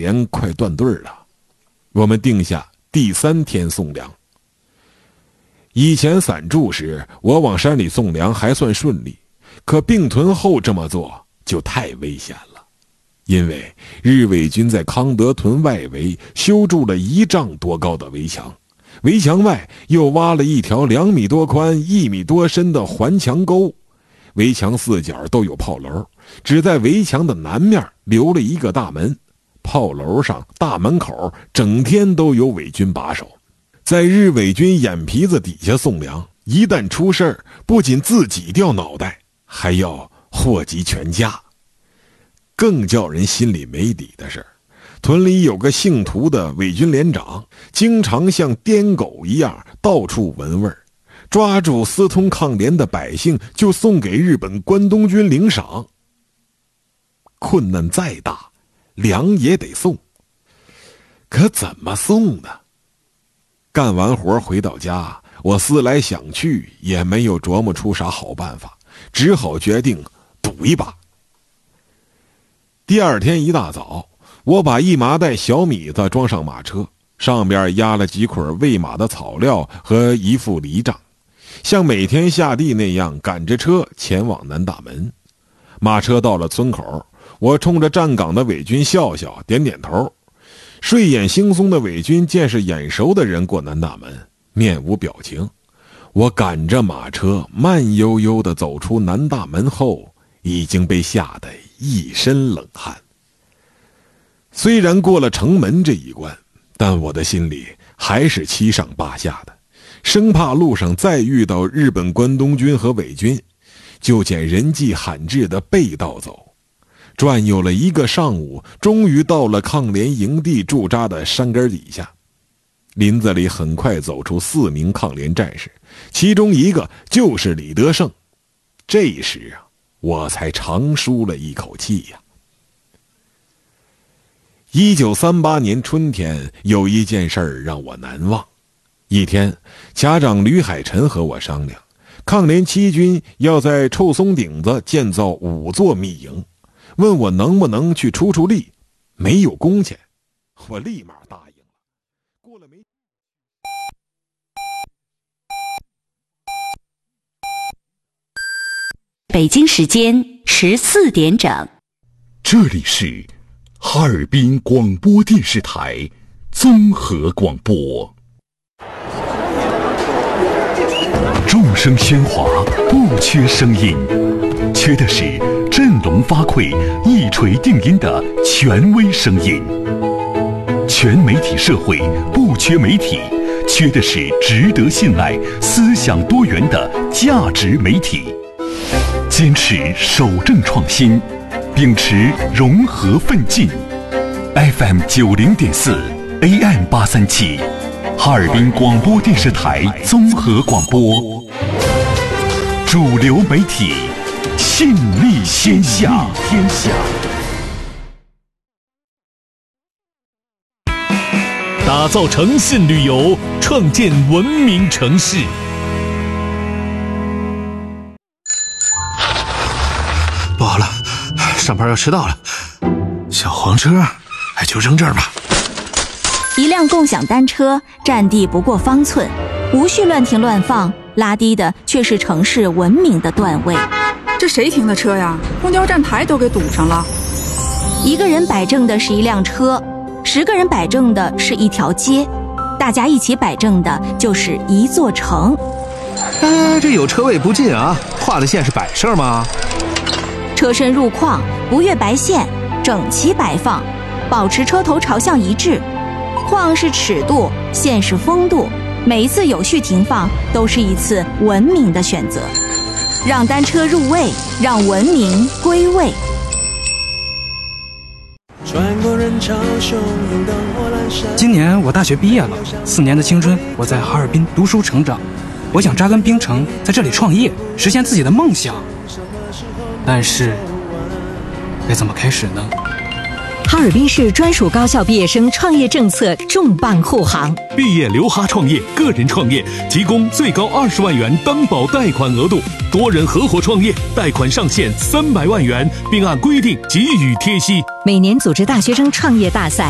联快断队了。我们定下第3天送粮。以前散驻时，我往山里送粮还算顺利，可并屯后这么做就太危险了。因为日伪军在康德屯外围修筑了1丈多高的围墙，围墙外又挖了一条2米多宽、1米多深的环墙沟，围墙4角都有炮楼，只在围墙的南面留了一个大门，炮楼上、大门口整天都有伪军把守。在日伪军眼皮子底下送粮，一旦出事儿，不仅自己掉脑袋，还要祸及全家。更叫人心里没底的是，屯里有个姓涂的伪军连长，经常像颠狗一样到处闻味儿，抓住私通抗联的百姓就送给日本关东军领赏。困难再大，粮也得送，可怎么送呢？干完活回到家，我思来想去也没有琢磨出啥好办法，只好决定赌一把。第2天一大早，我把1麻袋小米子装上马车，上边压了几捆喂马的草料和1副犁杖，像每天下地那样赶着车前往南大门。马车到了村口，我冲着站岗的伪军笑笑，点点头。睡眼惺忪的伪军见是眼熟的人过南大门，面无表情。我赶着马车慢悠悠地走出南大门后，已经被吓得一身冷汗。虽然过了城门这一关，但我的心里还是七上八下的，生怕路上再遇到日本关东军和伪军，就捡人迹罕至的背道走。转悠了1个上午，终于到了抗联营地驻扎的山根底下。林子里很快走出4名抗联战士，其中1个就是李德胜。这时啊，我才长舒了一口气呀。1938年春天，有一件事儿让我难忘。一天，甲长吕海臣和我商量，抗联7军要在臭松顶子建造5座密营，问我能不能去出力，没有工钱。我立马答应了。过了没北京时间14点整， 这里是哈尔滨广播电视台综合广播。众声喧哗，不缺声音，缺的是振聋发聩、一锤定音的权威声音。全媒体社会不缺媒体，缺的是值得信赖、思想多元的价值媒体。坚持守正创新，秉持融合奋进。FM 90.4 AM 837，哈尔滨广播电视台综合广播，主流媒体，信力天下。 打造诚信旅游，创建文明城市。 不好了，上班要迟到了。小黄车，就扔这儿吧。 一辆共享单车占地不过方寸，无序乱停乱放，拉低的却是城市文明的段位。 这谁停的车呀？公交站台都给堵上了。 1个人摆正的是一辆车，10个人摆正的是一条街，大家一起摆正的就是一座城。 这有车位不进啊，画的线是摆设吗？ 车身入框，不越白线，整齐摆放，保持车头朝向一致。框是尺度，线是风度，每一次有序停放都是一次文明的选择。让单车入位，让文明归位。 今年我大学毕业了，4年的青春我在哈尔滨读书成长，我想扎根冰城，在这里创业，实现自己的梦想。但是该怎么开始呢？ 哈尔滨市专属高校毕业生创业政策重磅护航， 毕业留哈创业，个人创业提供最高20万元担保贷款额度，多人合伙创业贷款上限300万元，并按规定给予贴息。 每年组织大学生创业大赛，